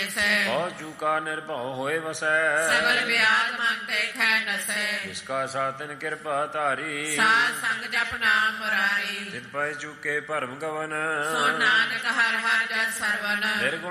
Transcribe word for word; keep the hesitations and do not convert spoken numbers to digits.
ਦੇਸੈ। ਬਹੁ ਚੂਕਾ ਨਿਰਭਉ ਹੋਏ ਵਸੈ। ਸਗਲ ਵਿਆਦ ਮਨ ਤੇ ਖੈ ਨਸੈ। ਇਸਕਾ ਸਾਤਨ ਕਿਰਪਾ ਧਾਰੀ। ਸਾਧ ਸੰਗ ਜਪ ਨਾਮ ਮੁਰਾਰੀ। ਤਿਤ ਪੈ ਚੁਕੇ ਭਰਮ ਗਵਨ। ਸੋ ਨਾਨਕ ਹਰ ਹਰ ਜਸ ਸਰਵਨ। ਨਿਰਗੁਣ